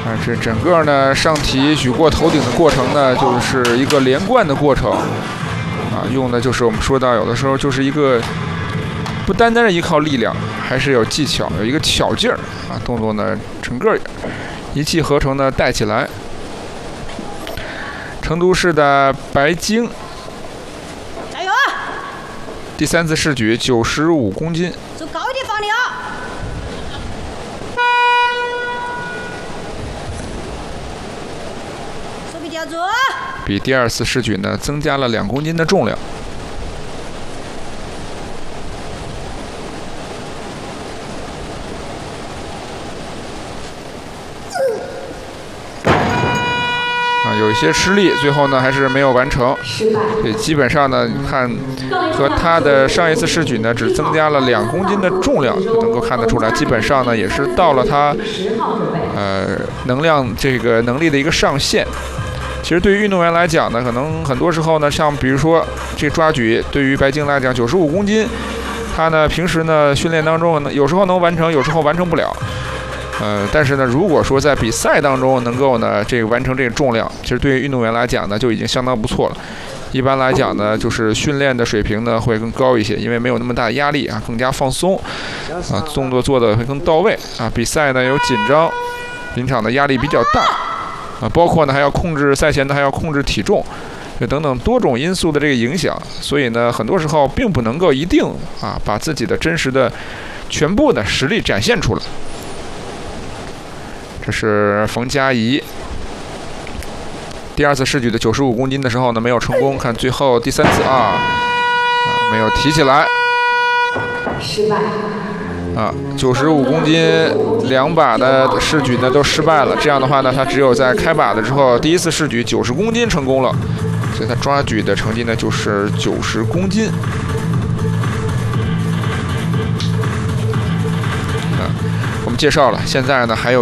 这整个呢上提举过头顶的过程呢，就是一个连贯的过程用的就是我们说到有的时候就是一个不单单是依靠力量，还是有技巧，有一个巧劲儿动作呢整个一气呵成的带起来。成都市的白晶， 加油啊！ 第3次试举95公斤， 走高一点放力啊！手臂吊住， 比第2次试举呢增加了2公斤的重量。有一些失利，最后呢还是没有完成。对，基本上呢，你看和他的上一次试举呢只增加了2公斤的重量，就能够看得出来，基本上呢也是到了他能力的一个上限。其实对于运动员来讲呢，可能很多时候呢，像比如说这抓举，对于白晶来讲95公斤，他呢平时呢训练当中呢有时候能完成，有时候完成不了。但是呢，如果说在比赛当中能够呢完成这个重量，其实对于运动员来讲呢就已经相当不错了。一般来讲呢，就是训练的水平呢会更高一些，因为没有那么大的压力更加放松动作做的会更到位比赛呢有紧张，临场的压力比较大包括呢还要控制赛前呢还要控制体重，等等多种因素的这个影响，所以呢很多时候并不能够一定把自己的真实的全部的实力展现出来。这是冯佳怡第2次试举的95公斤的时候呢没有成功，看最后第3次没有提起来， 失败 95公斤2把的试举呢都失败了，这样的话呢他只有在开把的之后第1次试举90公斤成功了，所以他抓举的成绩呢就是90公斤。我们介绍了，现在呢还有